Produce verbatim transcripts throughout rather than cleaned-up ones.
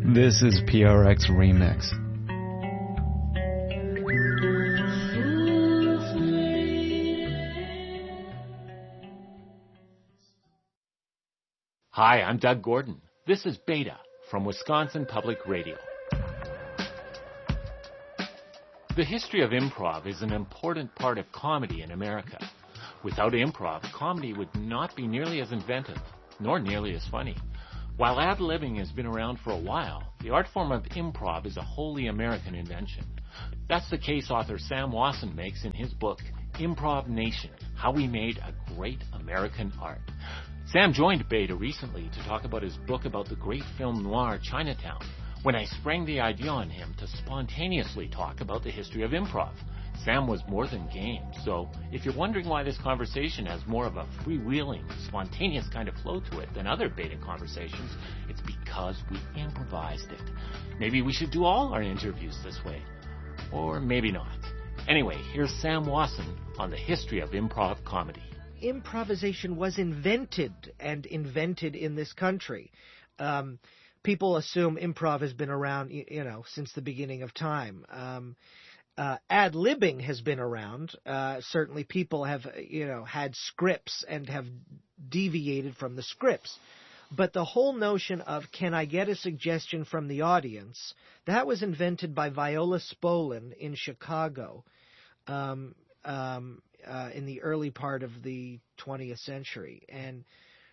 This is P R X Remix. Hi, I'm Doug Gordon. This is Beta from Wisconsin Public Radio. The history of improv is an important part of comedy in America. Without improv, comedy would not be nearly as inventive, nor nearly as funny. While ad-libbing has been around for a while, the art form of improv is a wholly American invention. That's the case author Sam Wasson makes in his book, Improv Nation, How We Made a Great American Art. Sam joined Beta recently to talk about his book about the great film noir Chinatown, when I sprang the idea on him to spontaneously talk about the history of improv. Sam was more than game, so if you're wondering why this conversation has more of a freewheeling, spontaneous kind of flow to it than other Beta conversations, it's because we improvised it. Maybe we should do all our interviews this way. Or maybe not. Anyway, here's Sam Wasson on the history of improv comedy. Improvisation was invented and invented in this country. Um, people assume improv has been around, you, you know, since the beginning of time. Um, uh, ad-libbing has been around. Uh, certainly people have, you know, had scripts and have deviated from the scripts. But the whole notion of, can I get a suggestion from the audience, that was invented by Viola Spolin in Chicago. Um, um, Uh, in the early part of the twentieth century. And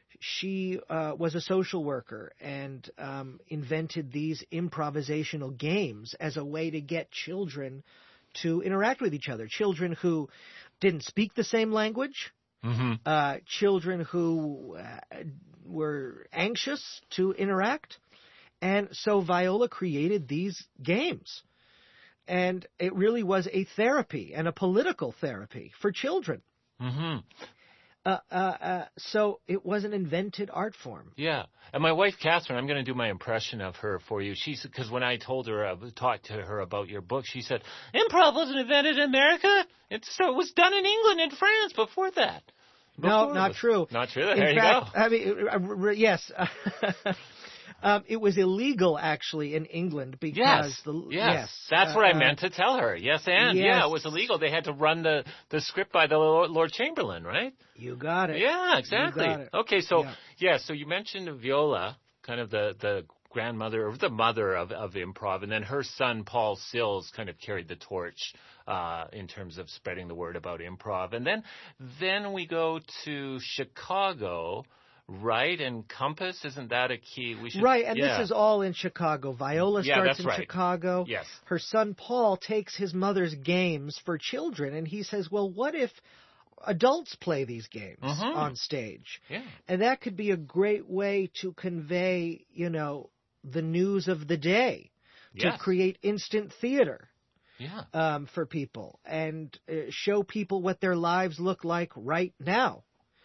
she uh, was a social worker and um, invented these improvisational games as a way to get children to interact with each other. Children who didn't speak the same language, mm-hmm. uh, children who uh, were anxious to interact. And so Viola created these games. And it really was a therapy and a political therapy for children. Mm-hmm. Uh, uh, uh, so it was an invented art form. Yeah. And my wife, Catherine, I'm going to do my impression of her for you. She's because when I told her, I talked to her about your book, she said, improv wasn't invented in America. It's, so it was done in England and France before that. Before no, not was, true. Not true. There in you fact, go. I mean, yes. Um, it was illegal, actually, in England because... Yes, the, yes. yes. That's uh, what I meant to tell her. Yes, and, yes. yeah, it was illegal. They had to run the, the script by the Lord, Lord Chamberlain, right? You got it. Yeah, exactly. You got it. Okay, so, yeah. yeah, so you mentioned Viola, kind of the, the grandmother, or the mother of, of improv, and then her son, Paul Sills, kind of carried the torch uh, in terms of spreading the word about improv. And then, then we go to Chicago... Right, and Compass, isn't that a key? We should, right, and yeah. this is all in Chicago. Viola yeah, starts that's in right. Chicago. Yes. Her son Paul takes his mother's games for children, and he says, well, what if adults play these games mm-hmm. on stage? Yeah. And that could be a great way to convey, you know, the news of the day, yes. to create instant theater. Yeah. Um, for people, and uh, show people what their lives look like right now.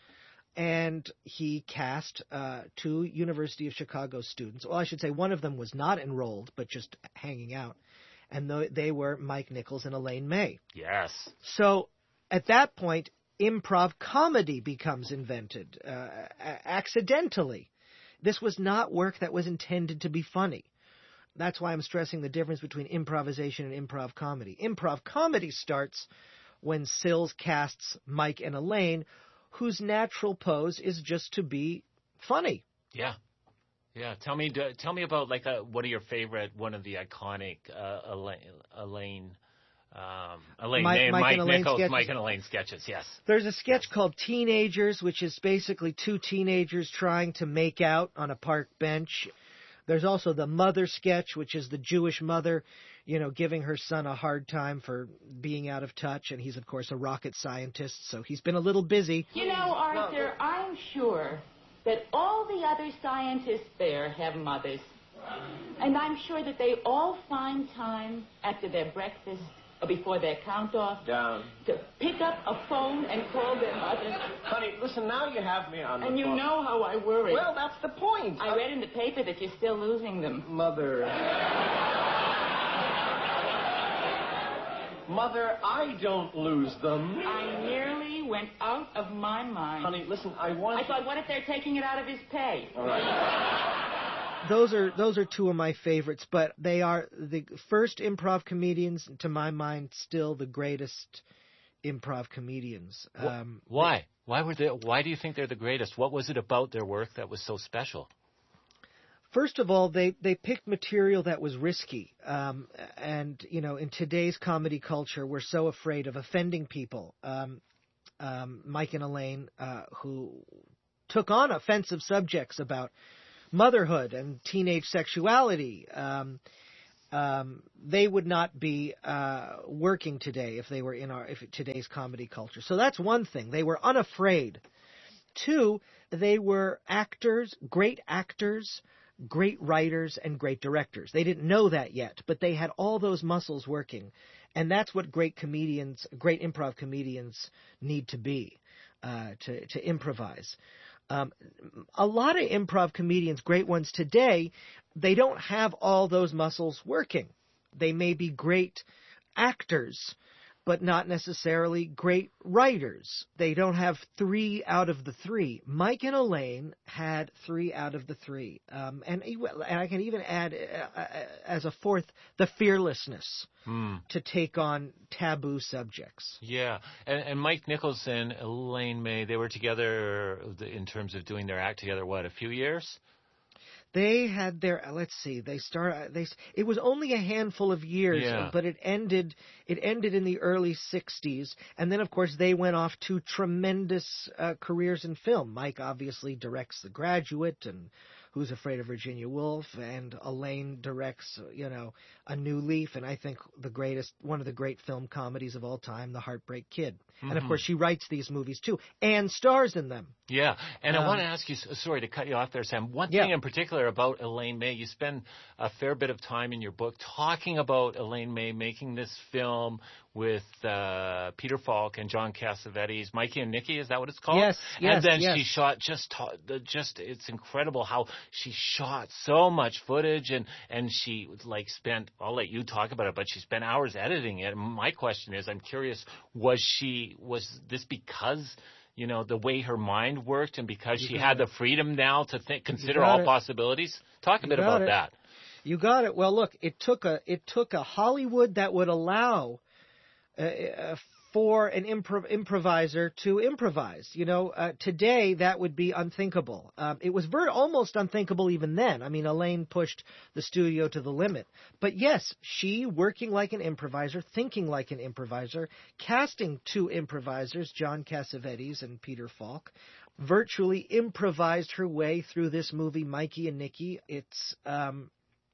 And he cast uh, two University of Chicago students. Well, I should say one of them was not enrolled, but just hanging out. And th- they were Mike Nichols and Elaine May. Yes. So at that point, improv comedy becomes invented uh, accidentally. This was not work that was intended to be funny. That's why I'm stressing the difference between improvisation and improv comedy. Improv comedy starts when Sills casts Mike and Elaine, whose natural pose is just to be funny. Yeah, yeah. Tell me, tell me about like a, what are your favorite, one of the iconic uh, Elaine, Elaine, um, Elaine, Mike, name, Mike, Mike and Nichols, sketches. Mike and Elaine sketches. Yes. There's a sketch yes. called Teenagers, which is basically two teenagers trying to make out on a park bench. There's also the Mother sketch, which is the Jewish mother, you know, giving her son a hard time for being out of touch. And he's, of course, a rocket scientist, so he's been a little busy. You know, Arthur, I'm sure that all the other scientists there have mothers. And I'm sure that they all find time after their breakfast or before their count-off Down. to pick up a phone and call their mother. Honey, listen, now you have me on the And you phone. know how I worry. Well, that's the point. I read in the paper that you're still losing them. Mother. Mother, I don't lose them. I nearly went out of my mind. Honey, listen, I want... I thought, what if they're taking it out of his pay? All right. those are those are two of my favorites, but they are the first improv comedians, to my mind, still the greatest improv comedians. Um, why? Why were they? Why do you think they're the greatest? What was it about their work that was so special? First of all, they, they picked material that was risky. Um, and, you know, in today's comedy culture, we're so afraid of offending people. Um, um, Mike and Elaine, uh, who took on offensive subjects about motherhood and teenage sexuality, um, um, they would not be uh, working today if they were in our if today's comedy culture. So that's one thing. They were unafraid. Two, they were actors, great actors, great writers, and great directors. They didn't know that yet, but they had all those muscles working. And that's what great comedians, great improv comedians need to be, uh, to, to improvise. Um, a lot of improv comedians, great ones today, they don't have all those muscles working. They may be great actors, but not necessarily great writers. They don't have three out of the three. Mike and Elaine had three out of the three. Um, and, and I can even add, uh, as a fourth, the fearlessness mm. to take on taboo subjects. Yeah. And, and Mike Nichols and Elaine May, they were together in terms of doing their act together, what, a few years? They had their, let's see, they start, they, it was only a handful of years, yeah. but it ended, it ended in the early sixties. And then, of course, they went off to tremendous uh, careers in film. Mike obviously directs The Graduate and Who's Afraid of Virginia Woolf, and Elaine directs, you know, A New Leaf, and I think the greatest, one of the great film comedies of all time, The Heartbreak Kid. Mm-hmm. And, of course, she writes these movies, too, and stars in them. Yeah, and um, I want to ask you, sorry to cut you off there, Sam, one thing yeah. in particular about Elaine May, you spend a fair bit of time in your book talking about Elaine May making this film with uh, Peter Falk and John Cassavetes, Mikey and Nicky, is that what it's called? Yes, yes, And then yes. she shot just, just, it's incredible how she shot so much footage, and, and she, like, spent, I'll let you talk about it, but she spent hours editing it. And my question is, I'm curious, was she, was this because, you know, the way her mind worked and because you she had it. the freedom now to think, consider all it. possibilities? Talk a you bit about it. that. You got it. Well, look, it took a, it took a Hollywood that would allow Uh, for an improv- improviser to improvise. You know, uh, today that would be unthinkable. Um, it was very almost unthinkable even then. I mean, Elaine pushed the studio to the limit. But yes, she, working like an improviser, thinking like an improviser, casting two improvisers, John Cassavetes and Peter Falk, virtually improvised her way through this movie, Mikey and Nicky. It's um,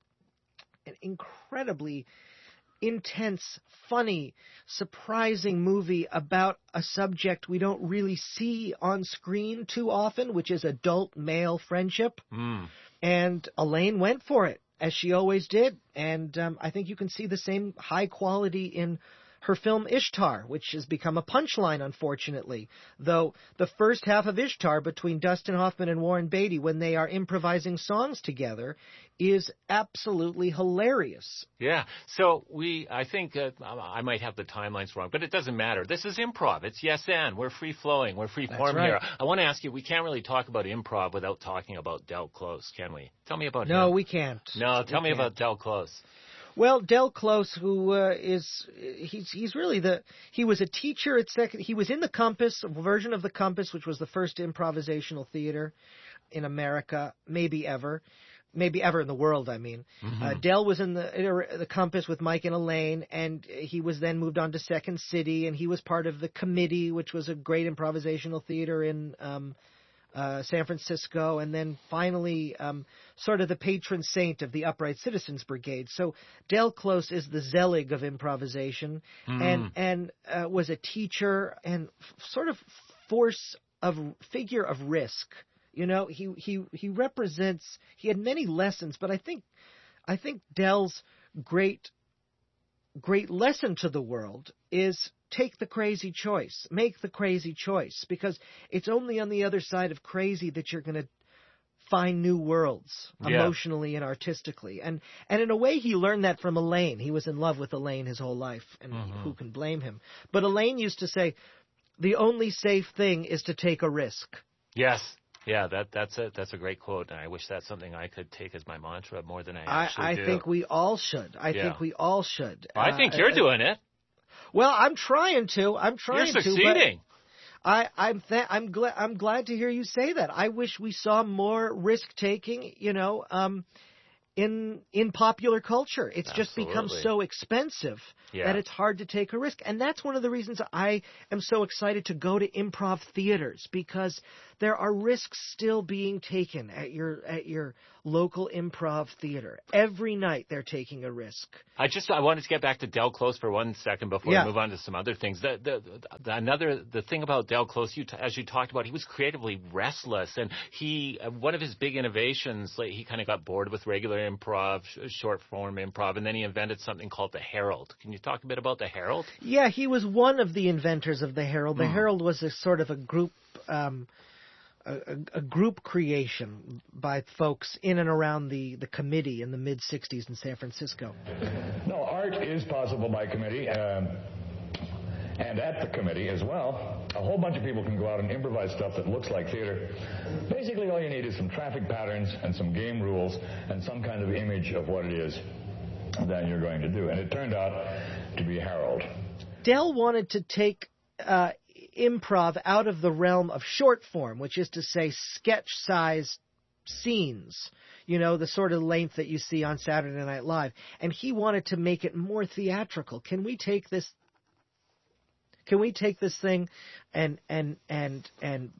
an incredibly intense, funny, surprising movie about a subject we don't really see on screen too often, which is adult male friendship. Mm. And Elaine went for it, as she always did. And um, I think you can see the same high quality in her film Ishtar, which has become a punchline, unfortunately. Though the first half of Ishtar, between Dustin Hoffman and Warren Beatty, when they are improvising songs together, is absolutely hilarious. Yeah. So we, I think, uh, I might have the timelines wrong, but it doesn't matter. This is improv. It's yes and. We're free-flowing. We're free-form right. here. I want to ask you, we can't really talk about improv without talking about Del Close, can we? Tell me about no, him. we can't. No, tell we me can't. about Del Close. Well, Del Close, who uh, is he's he's really the he was a teacher at second. He was in the Compass, a version of the Compass, which was the first improvisational theater in America, maybe ever, maybe ever in the world. I mean, mm-hmm. uh, Del was in the in the Compass with Mike and Elaine, and he was then moved on to Second City, and he was part of the Committee, which was a great improvisational theater in Um, Uh, San Francisco, and then finally um, sort of the patron saint of the Upright Citizens Brigade. So Del Close is the Zelig of improvisation, mm. and and uh, was a teacher and f- sort of force of figure of risk. You know, he he he represents. He had many lessons, but I think I think Del's great great lesson to the world is take the crazy choice, make the crazy choice, because it's only on the other side of crazy that you're going to find new worlds, yeah. emotionally and artistically. And and in a way, he learned that from Elaine. He was in love with Elaine his whole life, and mm-hmm. who can blame him? But Elaine used to say, the only safe thing is to take a risk. Yes. Yeah, that that's a that's a great quote, and I wish that's something I could take as my mantra more than I I, actually I do. think we all should. I Yeah. think we all should. I think Uh, you're uh, doing it. Well, I'm trying to. I'm trying You're to. succeeding. But I, I'm th- I'm glad I'm glad to hear you say that. I wish we saw more risk taking. You know. Um, In in popular culture, it's just become Absolutely. so expensive Yeah. that it's hard to take a risk, and that's one of the reasons I am so excited to go to improv theaters, because there are risks still being taken at your at your local improv theater. Every night they're taking a risk. I just I wanted to get back to Del Close for one second before Yeah. we move on to some other things. The, the, the another the thing about Del Close, you t- as you talked about, he was creatively restless, and he uh, one of his big innovations, like he kind of got bored with regular improv, sh- short form improv, and then he invented something called the Herald. Can you talk a bit about the Herald? Yeah, he was one of the inventors of the Herald. The Hmm. Herald was a sort of a group. Um, A, a, a group creation by folks in and around the, the committee in the mid sixties in San Francisco. No, art is possible by committee, um, and at the committee as well. A whole bunch of people can go out and improvise stuff that looks like theater. Basically, all you need is some traffic patterns and some game rules and some kind of image of what it is that you're going to do. And it turned out to be Harold. Del wanted to take uh, improv out of the realm of short form, which is to say sketch-sized scenes, you know, the sort of length that you see on Saturday Night Live. And he wanted to make it more theatrical. Can we take this Can we take this thing and and and and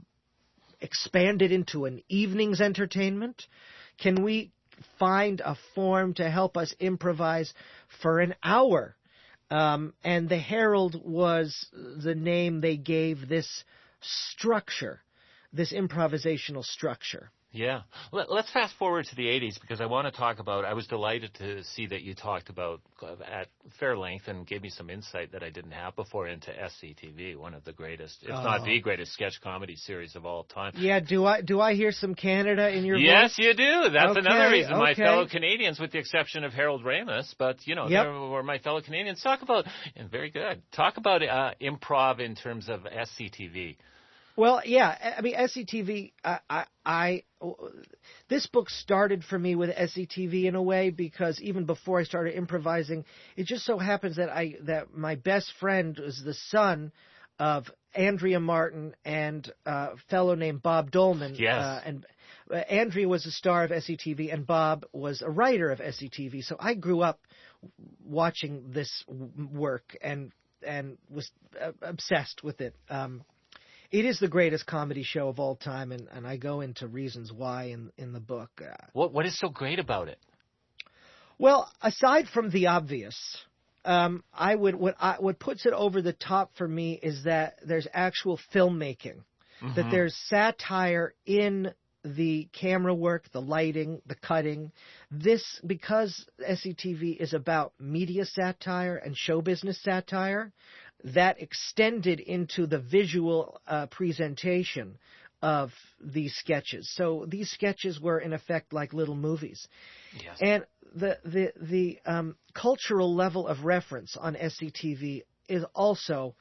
expand it into an evening's entertainment? Can we find a form to help us improvise for an hour? Um, and the Herald was the name they gave this structure, this improvisational structure. Yeah. Let, let's fast forward to the eighties, because I want to talk about, I was delighted to see that you talked about uh, at fair length and gave me some insight that I didn't have before into S C T V, one of the greatest, if Oh. not the greatest sketch comedy series of all time. Yeah, do I do I hear some Canada in your Yes, voice? you do. That's Okay, another reason. My okay. fellow Canadians, with the exception of Harold Ramis, but, you know, Yep. they were my fellow Canadians. Talk about, and very good, talk about uh, improv in terms of S C T V. Well, yeah, I mean, S C T V, I, I, I, this book started for me with S C T V in a way, because even before I started improvising, it just so happens that I, that my best friend was the son of Andrea Martin and a fellow named Bob Dolman. Yes. Uh, and uh, Andrea was a star of S C T V and Bob was a writer of S C T V. So I grew up watching this w- work and, and was uh, obsessed with it. Um, It is the greatest comedy show of all time, and, and I go into reasons why in, in the book. Uh, What What is so great about it? well, aside from the obvious, um, I would what I, what puts it over the top for me is that there's actual filmmaking, Mm-hmm. that there's satire in the camera work, the lighting, the cutting. This, because S C T V is about media satire and show business satire, that extended into the visual uh, presentation of these sketches. So these sketches were, in effect, like little movies. Yes. And the the the um, cultural level of reference on S C T V is also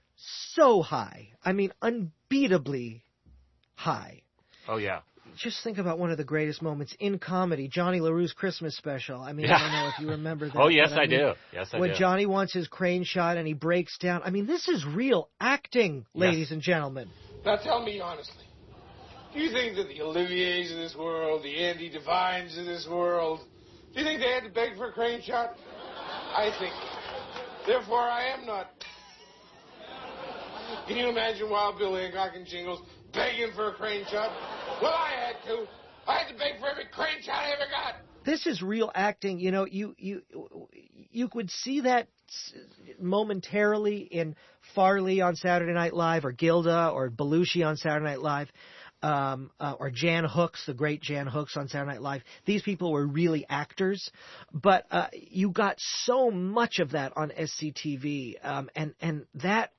so high. I mean, unbeatably high. Oh, yeah. Just think about one of the greatest moments in comedy, Johnny LaRue's Christmas special. I mean, Yeah. I don't know if you remember that. Oh, yes, but I, mean, do. Yes, I when do. Johnny wants his crane shot and he breaks down. I mean, this is real acting, ladies and gentlemen. Now tell me honestly, do you think that the Oliviers of this world, the Andy Devines of this world, do you think they had to beg for a crane shot? I think. Therefore, I am not. Can you imagine Wild Bill Hancock and Jingles begging for a crane shot? Well, I had to. I had to beg for every crane shot I ever got. This is real acting. You know, you you you could see that momentarily in Farley on Saturday Night Live, or Gilda, or Belushi on Saturday Night Live, um, uh, or Jan Hooks, the great Jan Hooks on Saturday Night Live. These people were really actors, but uh, you got so much of that on S C T V, um, and and that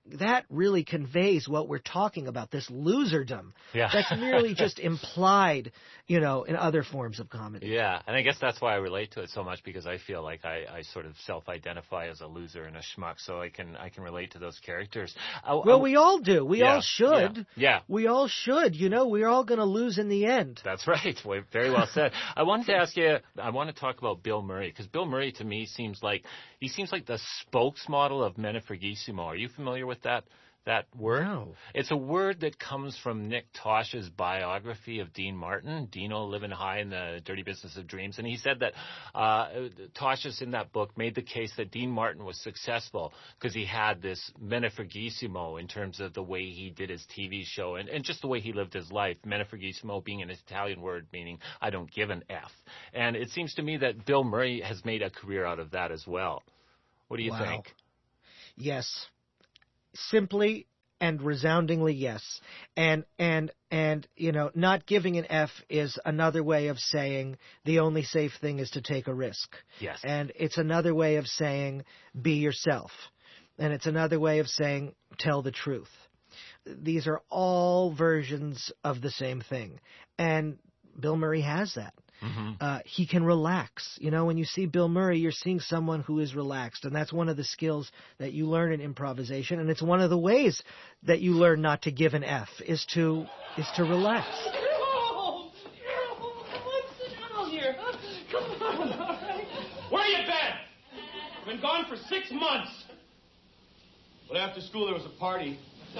that really conveys what we're talking about, this loserdom. Yeah. That's merely just implied, you know, in other forms of comedy. Yeah, and I guess that's why I relate to it so much, because I feel like I, I sort of self-identify as a loser and a schmuck, so I can I can relate to those characters. I, Well, I, we all do. We yeah, all should. Yeah, yeah. We all should. You know, we're all going to lose in the end. That's right. Very well said. I wanted to ask you, I want to talk about Bill Murray, because Bill Murray to me seems like, he seems like the spokesmodel of Menefregissimo. Are you familiar with that? That word? No. It's a word that comes from Nick Tosh's biography of Dean Martin, Dino Living High in the Dirty Business of Dreams. And he said that uh, Tosh's in that book made the case that Dean Martin was successful because he had this Menefregissimo in terms of the way he did his T V show and, and just the way he lived his life. Menefregissimo being an Italian word meaning I don't give an F. And it seems to me that Bill Murray has made a career out of that as well. What do you Wow. think? Yes. Simply and resoundingly yes. And, and, and, you know, not giving an F is another way of saying the only safe thing is to take a risk. Yes. And it's another way of saying be yourself. And it's another way of saying tell the truth. These are all versions of the same thing. And Bill Murray has that. Mm-hmm. Uh, he can relax. You know, when you see Bill Murray, you're seeing someone who is relaxed. And that's one of the skills that you learn in improvisation. And it's one of the ways that you learn not to give an F is to, is to relax. Oh, let's sit down here. Come on, all right. Where you been? I've been gone for six months. But after school, there was a party.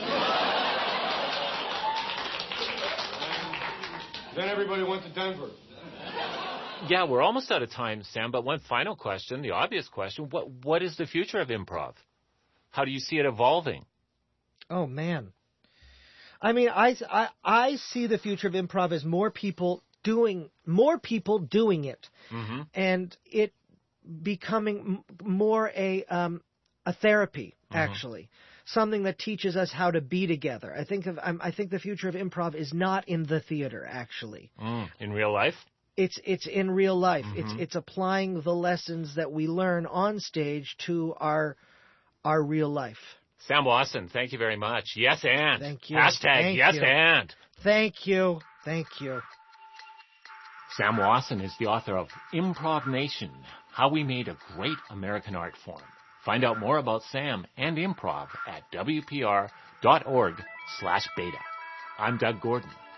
Then everybody went to Denver. Yeah, we're almost out of time, Sam, but one final question, the obvious question, what what is the future of improv? How do you see it evolving? Oh, man. I mean, I, I, I see the future of improv as more people doing, more people doing it. Mm-hmm. And it becoming m- more a, um, a therapy, Mm-hmm. actually. Something that teaches us how to be together. I think of, I'm, I think the future of improv is not in the theater, actually. Mm, in real life? It's it's in real life. Mm-hmm. It's it's applying the lessons that we learn on stage to our our real life. Sam Wasson, thank you very much. Yes, and. Thank you. Hashtag Thank yes, you. and. Thank you. Thank you. Sam Wasson is the author of Improv Nation, How We Made a Great American Art Form. Find out more about Sam and improv at W P R dot org slash beta. I'm Doug Gordon.